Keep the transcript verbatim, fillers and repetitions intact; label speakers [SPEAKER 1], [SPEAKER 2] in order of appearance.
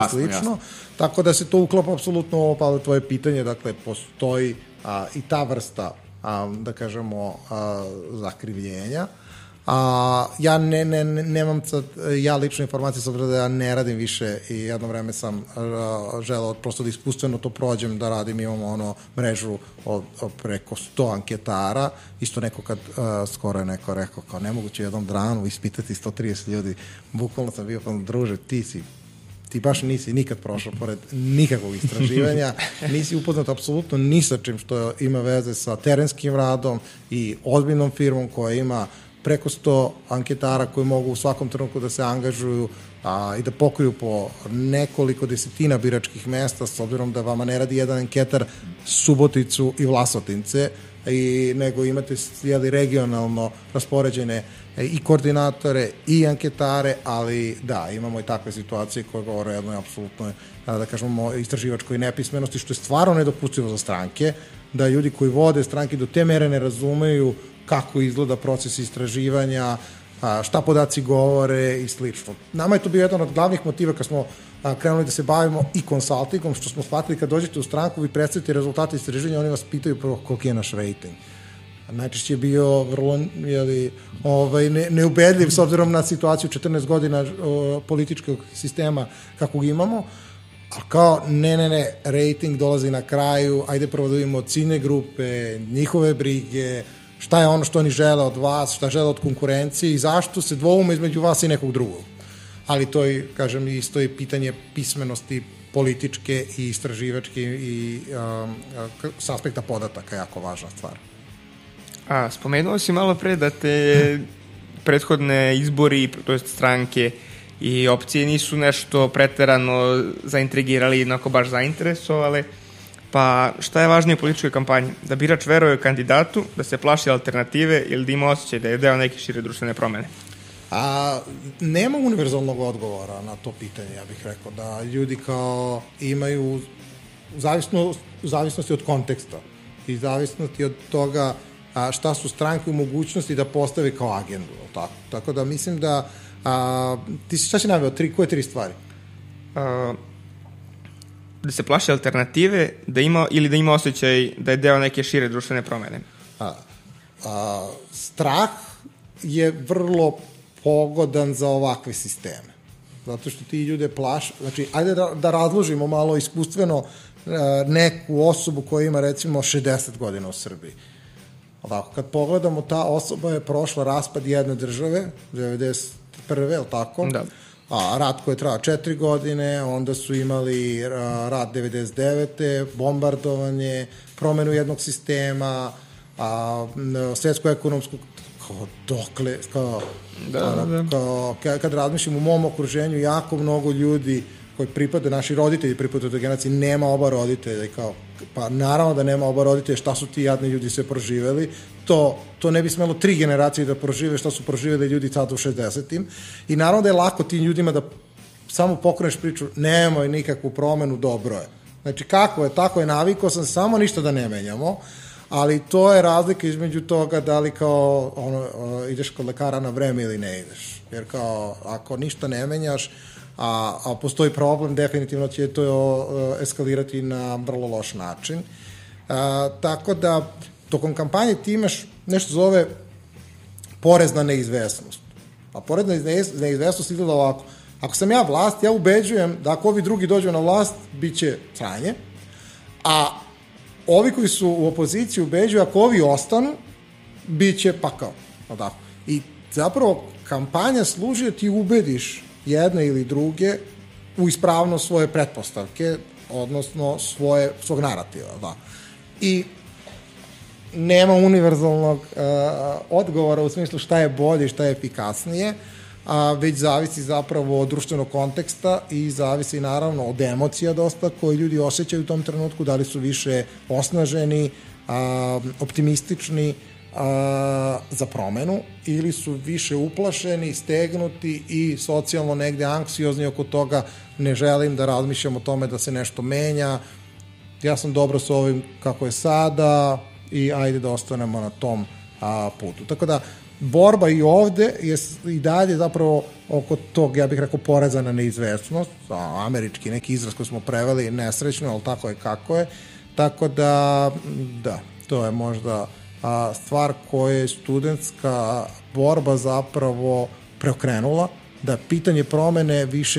[SPEAKER 1] slično. Jasno. Tako da se to uklapa apsolutno pa tvoje pitanje, dakle, postoji a, i ta vrsta, a, da kažemo, a, zakrivljenja. A, ja ne, ne, nemam sad, ja lične informacije, s obzirom da ja ne radim više i jedno vreme sam a, želeo prosto da iskustveno to prođem, da radim, imamo ono mrežu od, od preko sto anketara, isto neko kad a, skoro je neko rekao kao nemoguće u jednom danu ispitati sto trideset ljudi, bukvalno sam bio pa druže, ti si ti baš nisi nikad prošao pored nikakvog istraživanja, nisi upoznat apsolutno ni sa čim što ima veze sa terenskim radom i ozbiljnom firmom koja ima preko sto anketara koji mogu u svakom trenutku da se angažuju a, i da pokriju po nekoliko desetina biračkih mesta, s obzirom da vama ne radi jedan anketar Suboticu i Vlasotince, i, nego imate jeli, regionalno raspoređene i koordinatore i anketare, ali da, imamo i takve situacije koje govore jednoj apsolutnoj, da kažemo, istraživačkoj nepismenosti, što je stvarno nedopustivo za stranke, da ljudi koji vode stranke do te mere ne razumeju kako izgleda proces istraživanja, šta podaci govore i slično. Nama je to bio jedan od glavnih motiva kad smo krenuli da se bavimo i konsultingom, što smo shvatili kad dođete u stranku, vi predstavite rezultate istraživanja, oni vas pitaju prvo koliki je naš rating. Najčešće je bio vrlo jeli, ovaj, ne, neubedljiv s obzirom na situaciju četrnaest godina o, političkog sistema kakvog imamo, a kao ne, ne, ne, rating dolazi na kraju, ajde prvo da vidimo ciljne grupe, njihove brige, šta je ono što oni žele od vas, šta žele od konkurencije i zašto se dvoume između vas i nekog drugog. Ali to je, kažem, isto je pitanje pismenosti političke i istraživačke i um, s aspekta podataka jako važna stvar.
[SPEAKER 2] A, spomenuo si malo pre da te prethodne izbori, to jest stranke i opcije nisu nešto preterano zaintrigirali, jednako baš zainteresovale. Pa šta je važnije u političkoj kampanji? Da birač veruje kandidatu, da se plaši alternative ili da ima osjećaj da je deo neke šire društvene promene?
[SPEAKER 1] A, nema univerzalnog odgovora na to pitanje, ja bih rekao, da ljudi kao imaju zavisno, zavisnosti od konteksta i zavisnosti od toga a, šta su stranke u mogućnosti da postave kao agendu. Tako, tako da mislim da a, ti si šta si naveo, tri, koje tri stvari?
[SPEAKER 2] A, da se plaši alternative, da ima, ili da ima osjećaj da je deo neke šire društvene promene?
[SPEAKER 1] A, a, strah je vrlo pogodan za ovakve sisteme. Zato što ti ljude plaše. Znači, ajde da, da razložimo malo iskustveno neku osobu koja ima recimo šezdeset godina u Srbiji. Ovako, kad pogledamo, ta osoba je prošla raspad jedne države, devedeset prve, je li tako? Da. A, rat koji je trajao četiri godine, onda su imali rat devedeset devete, bombardovanje, promenu jednog sistema, a, svetsku ekonomsku, kao dokle, kao, da, ono, da. Kao, kad razmišljam u mom okruženju, jako mnogo ljudi koji pripade, naši roditelji pripadaju do generacije, nema oba roditelja, kao, pa naravno da nema oba roditelja, šta su ti jadni ljudi sve proživeli, to, to ne bi smelo tri generacije da prožive šta su proživeli ljudi tada u šezdesetim. I naravno da je lako tim ljudima da samo pokreneš priču, nemoj nikakvu promenu, dobro je. Znači, kako je, tako je, navikao sam samo ništa da ne menjamo, ali to je razlika između toga da li kao ono, ideš kod lekara na vreme ili ne ideš. Jer kao, ako ništa ne menjaš, a, a postoji problem, definitivno će to uh, eskalirati na vrlo loš način. Uh, tako da, tokom kampanje ti imaš nešto zove porez na neizvesnost. A porez na neizvesnost izgleda ovako. Ako sam ja vlast, ja ubeđujem da ako ovi drugi dođu na vlast, bit će sranje, a ovi koji su u opoziciji ubeđuju ako ovi ostanu, bit će pakao. I zapravo kampanja služi da ti ubediš jedne ili druge u ispravnost svoje pretpostavke, odnosno svoje, svog narativa. Da. I nema univerzalnog uh, odgovora u smislu šta je bolje, šta je efikasnije, a već zavisi zapravo od društvenog konteksta i zavisi naravno od emocija dosta koje ljudi osjećaju u tom trenutku, da li su više osnaženi, uh, optimistični, A, za promenu ili su više uplašeni, stegnuti i socijalno negde anksiozni oko toga, ne želim da razmišljam o tome da se nešto menja, ja sam dobro sa ovim kako je sada i ajde da ostanemo na tom a, putu. Tako da borba i ovde je i dalje zapravo oko tog, ja bih rekao, poreza na neizvestnost, američki neki izraz koji smo preveli nesrećno, ali tako je kako je, tako da, da, to je možda a, stvar koja je studentska borba zapravo preokrenula, da pitanje promene više